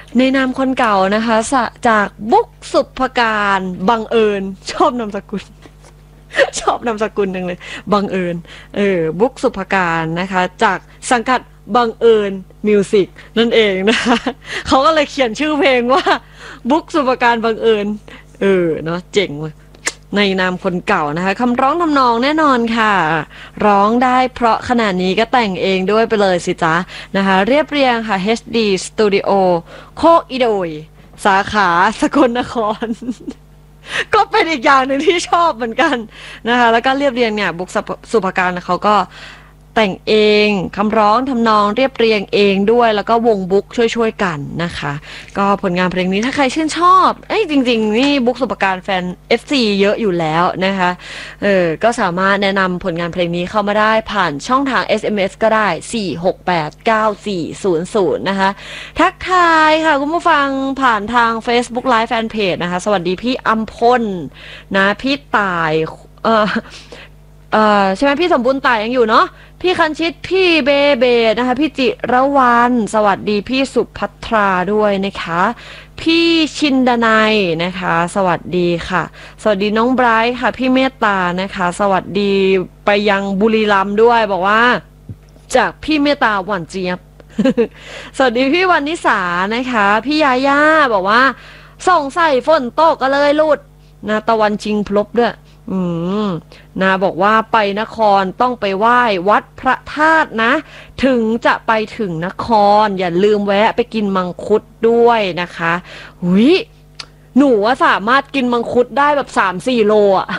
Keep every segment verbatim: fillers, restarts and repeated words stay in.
ในนามคนเก่านะคะจากบุ๊กสุภการบังเอิญชอบนามสกุล ชอบนามสกุลหนึ่งเลยบังเอิญเออบุ๊กสุภการนะคะจากสังกัดบังเอิญมิวสิกนั่นเองนะคะเขาก็เลยเขียนชื่อเพลงว่าบุ๊กสุภการบังเอิญเออเนาะเจ๋งเลยในนามคนเก่านะคะคำร้องทำนองแน่นอนค่ะร้องได้เพราะขนาดนี้ก็แต่งเองด้วยไปเลยสิจ๊ะนะคะเรียบเรียงค่ะ เอช ดี Studio โคกอีโดยสาขาสกลนคร ก็เป็นอีกอย่างหนึ่งที่ชอบเหมือนกันนะคะแล้วก็เรียบเรียงเนี่ยบุ๊กสุภการเขาก็แต่งเองคำร้องทำนองเรียบเรียงเองด้วยแล้วก็วงบุ๊กช่วยๆกันนะคะก็ผลงานเพลงนี้ถ้าใครชื่นชอบเอ้ยจริงๆนี่บุ๊กสุภการแฟน เอฟ ซี เยอะอยู่แล้วนะคะเออก็สามารถแนะนำผลงานเพลงนี้เข้ามาได้ผ่านช่องทาง เอส เอ็ม เอส ก็ได้สี่ หก แปด เก้า สี่ ศูนย์ ศูนย์นะคะทักทายค่ะคุณผู้ฟังผ่านทาง Facebook Live Fanpage นะคะสวัสดีพี่อัมพลนะพี่ต่ายเออเออใช่ไหมพี่สมบูรณ์ต่ายยังอยู่เนาะพี่คันชิตพี่เบเบนะคะพี่จิระวันสวัสดีพี่สุภัทราด้วยนะคะพี่ชินดนัยนะคะสวัสดีค่ะสวัสดีน้องไบรท์ค่ะพี่เมตตานะคะสวัสดีไปยังบุรีรัมย์ด้วยบอกว่าจากพี่เมตตาหวานเจี๊ยบ สวัสดีพี่วันนิสานะคะพี่ยาย่าบอกว่าส่งใส่ฝนตกก็เลยลุดนะตะวันชิงพลบด้วยอืมนาบอกว่าไปนครต้องไปไหว้วัดพระธาตุนะถึงจะไปถึงนครอย่าลืมแวะไปกินมังคุดด้วยนะคะหุยหนูว่าสามารถกินมังคุดได้แบบสามสี่โลอ่ะ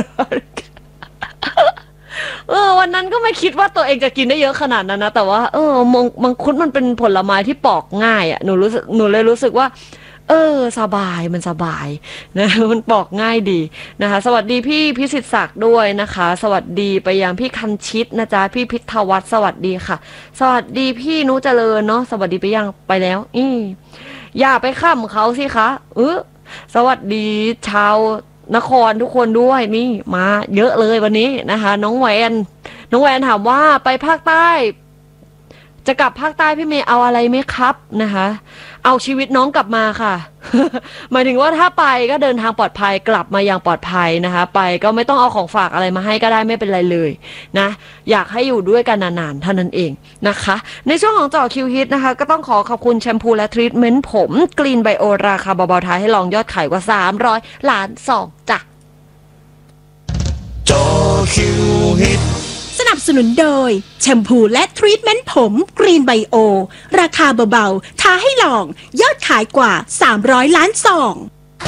เออวันนั้นก็ไม่คิดว่าตัวเองจะกินได้เยอะขนาดนั้นนะแต่ว่าเออมังมังคุดมันเป็นผลไม้ที่ปอกง่ายอ่ะหนูรู้สึกหนูเลยรู้สึกว่าเออสบายมันสบายนะมันปอกง่ายดีนะคะสวัสดีพี่พิสิทธิ์ศักดิ์ด้วยนะคะสวัสดีไปยังพี่คันชิตนะจ๊ะพี่พิทวัฒน์สวัสดีค่ะสวัสดีพี่นุเจริญเนาะสวัสดีไปยังไปแล้วอีอย่าไปข้ามเขาสิคะเออสวัสดีชาวนครทุกคนด้วยนี่มาเยอะเลยวันนี้นะคะน้องแวนน้องแวนถามว่าไปภาคใต้จะกลับภาคใต้พี่เมย์เอาอะไรไหมครับนะคะเอาชีวิตน้องกลับมาค่ะ หมายถึงว่าถ้าไปก็เดินทางปลอดภัยกลับมาอย่างปลอดภัยนะคะไปก็ไม่ต้องเอาของฝากอะไรมาให้ก็ได้ไม่เป็นไรเลยนะอยากให้อยู่ด้วยกันนานๆเท่านั้นเองนะคะในช่วงของเจาะคิวฮิตนะคะก็ต้องขอขอบคุณแชมพูและทรีทเมนต์ผมกรีนไบโอราคาเบาๆท้ายให้ลองยอดขายกว่าสามร้อยล้านซองจ้ะเจาะคิวฮิตสนับสนุนโดยแชมพูและทรีทเมนต์ผมกรีนไบโอราคาเบาๆท้าให้ลองยอดขายกว่าสามร้อยล้านซอง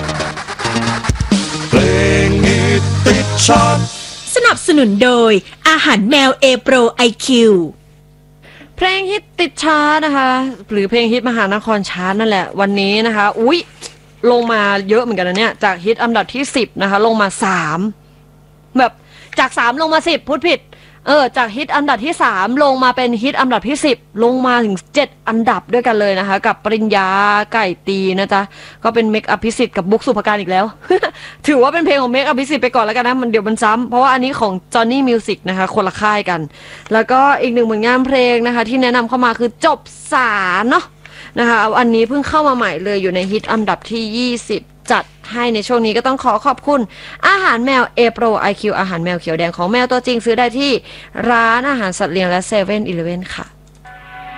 เพลงฮิตติดชาร์ตสนับสนุนโดยอาหารแมวเอโปรไอคิวเพลงฮิตติดชาร์ตนะคะหรือเพลงฮิตมหานครชาร์ตนั่นแหละวันนี้นะคะอุ๊ยลงมาเยอะเหมือนกันนะเนี่ยจากฮิตอันดับที่สิบนะคะลงมาสามแบบจากสามลงมาสิบพูดผิดเออจากฮิตอันดับที่สามลงมาเป็นฮิตอันดับที่สิบลงมาถึงเจ็ดอันดับด้วยกันเลยนะคะกับปริญญาไก่ตีนะจ๊ะก็เป็นเมคอภิสิทธิ์กับบุ๊กสุภการอีกแล้ว ถือว่าเป็นเพลงของเมคอภิสิทธิ์ไปก่อนแล้วกันนะมันเดี๋ยวมันซ้ำเพราะว่าอันนี้ของ Johnny Music นะคะคนละค่ายกันแล้วก็อีกหนึ่งผลงานเพลงนะคะที่แนะนำเข้ามาคือจบสารเนาะนะคะอันนี้เพิ่งเข้ามาใหม่เลยอยู่ในฮิตอันดับที่ยี่สิบจัดให้ในช่วงนี้ก็ต้องขอขอบคุณอาหารแมว A Pro ไอ คิว อาหารแมวเขียวแดงของแมวตัวจริงซื้อได้ที่ร้านอาหารสัตว์เลี้ยงและ เซเว่น อีเลฟเว่น ค่ะ